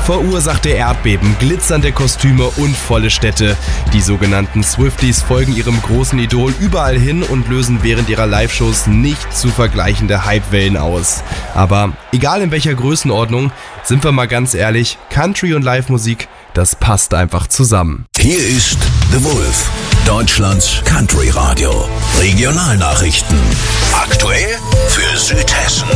verursachte Erdbeben, glitzernde Kostüme und volle Städte. Die sogenannten Swifties folgen ihrem großen Idol überall hin und lösen während ihrer Live-Shows nicht zu vergleichende Hypewellen aus. Aber egal in welcher Größenordnung, sind wir mal ganz ehrlich, Country und Live-Musik, das passt einfach zusammen. Hier ist The Wolf, Deutschlands Country-Radio. Regionalnachrichten. Aktuell für Südhessen.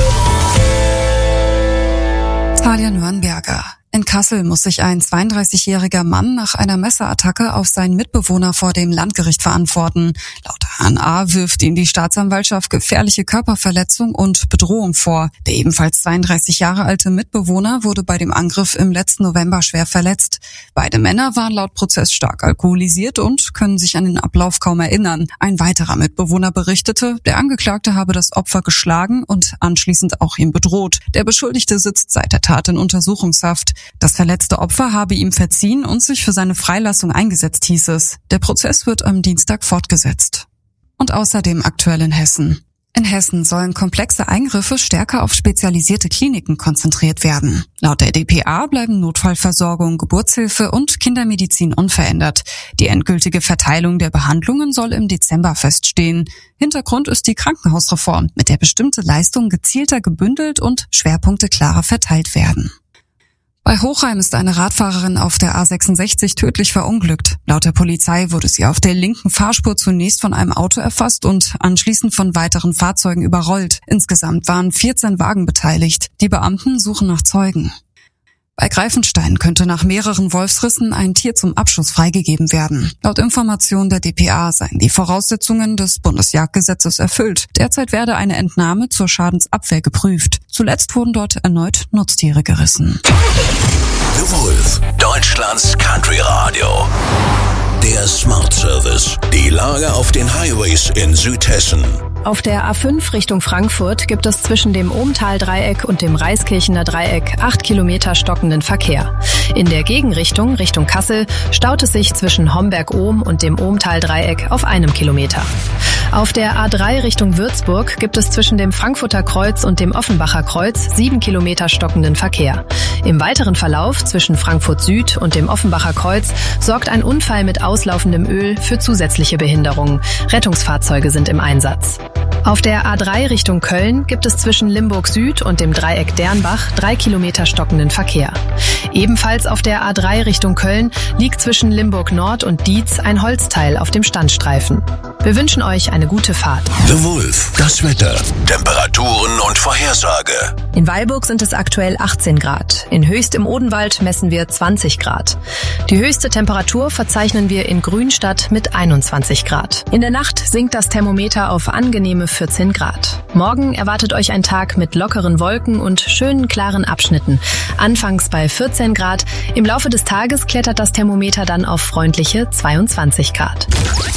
Talia Nürnberger. In Kassel muss sich ein 32-jähriger Mann nach einer Messerattacke auf seinen Mitbewohner vor dem Landgericht verantworten. Laut HNA wirft ihm die Staatsanwaltschaft gefährliche Körperverletzung und Bedrohung vor. Der ebenfalls 32 Jahre alte Mitbewohner wurde bei dem Angriff im letzten November schwer verletzt. Beide Männer waren laut Prozess stark alkoholisiert und können sich an den Ablauf kaum erinnern. Ein weiterer Mitbewohner berichtete, der Angeklagte habe das Opfer geschlagen und anschließend auch ihn bedroht. Der Beschuldigte sitzt seit der Tat in Untersuchungshaft. Das verletzte Opfer habe ihm verziehen und sich für seine Freilassung eingesetzt, hieß es. Der Prozess wird am Dienstag fortgesetzt. Und außerdem aktuell in Hessen. In Hessen sollen komplexe Eingriffe stärker auf spezialisierte Kliniken konzentriert werden. Laut der dpa bleiben Notfallversorgung, Geburtshilfe und Kindermedizin unverändert. Die endgültige Verteilung der Behandlungen soll im Dezember feststehen. Hintergrund ist die Krankenhausreform, mit der bestimmte Leistungen gezielter gebündelt und Schwerpunkte klarer verteilt werden. Bei Hochheim ist eine Radfahrerin auf der A66 tödlich verunglückt. Laut der Polizei wurde sie auf der linken Fahrspur zunächst von einem Auto erfasst und anschließend von weiteren Fahrzeugen überrollt. Insgesamt waren 14 Wagen beteiligt. Die Beamten suchen nach Zeugen. Bei Greifenstein könnte nach mehreren Wolfsrissen ein Tier zum Abschuss freigegeben werden. Laut Informationen der dpa seien die Voraussetzungen des Bundesjagdgesetzes erfüllt. Derzeit werde eine Entnahme zur Schadensabwehr geprüft. Zuletzt wurden dort erneut Nutztiere gerissen. The Wolf, Deutschlands Country Radio. Der Smart Service. Die Lage auf den Highways in Südhessen. Auf der A5 Richtung Frankfurt gibt es zwischen dem Ohmtal-Dreieck und dem Reiskirchener Dreieck 8 Kilometer stockenden Verkehr. In der Gegenrichtung, Richtung Kassel, staut es sich zwischen Homberg-Ohm und dem Ohmtal-Dreieck auf 1 Kilometer. Auf der A3 Richtung Würzburg gibt es zwischen dem Frankfurter Kreuz und dem Offenbacher Kreuz 7 Kilometer stockenden Verkehr. Im weiteren Verlauf zwischen Frankfurt Süd und dem Offenbacher Kreuz sorgt ein Unfall mit auslaufendem Öl für zusätzliche Behinderungen. Rettungsfahrzeuge sind im Einsatz. Auf der A3 Richtung Köln gibt es zwischen Limburg Süd und dem Dreieck Dernbach 3 Kilometer stockenden Verkehr. Ebenfalls auf der A3 Richtung Köln liegt zwischen Limburg Nord und Dietz ein Holzteil auf dem Standstreifen. Wir wünschen euch eine gute Fahrt. The Wolf, das Wetter, Temperaturen und Vorhersage. In Weilburg sind es aktuell 18 Grad. In Höchst im Odenwald messen wir 20 Grad. Die höchste Temperatur verzeichnen wir in Grünstadt mit 21 Grad. In der Nacht sinkt das Thermometer auf angenehme 14 Grad. Morgen erwartet euch ein Tag mit lockeren Wolken und schönen klaren Abschnitten. Anfangs bei 14 Grad. Im Laufe des Tages klettert das Thermometer dann auf freundliche 22 Grad.